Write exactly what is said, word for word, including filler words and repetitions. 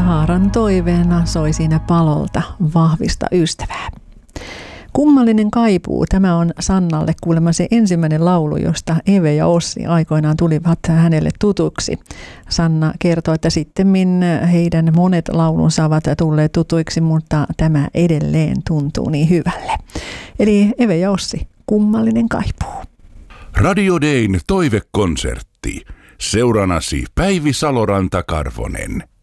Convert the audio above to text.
Saaran toiveena soi siinä Palolta Vahvista ystävää. Kummallinen kaipuu. Tämä on Sannalle kuulemma se ensimmäinen laulu, josta Eve ja Ossi aikoinaan tulivat hänelle tutuksi. Sanna kertoo, että sittemmin heidän monet laulunsa ovat tulleet tutuiksi, mutta tämä edelleen tuntuu niin hyvälle. Eli Eve ja Ossi, Kummallinen kaipuu. Radio Dayn toivekonsertti. Seuranasi Päivi Saloranta-Karvonen.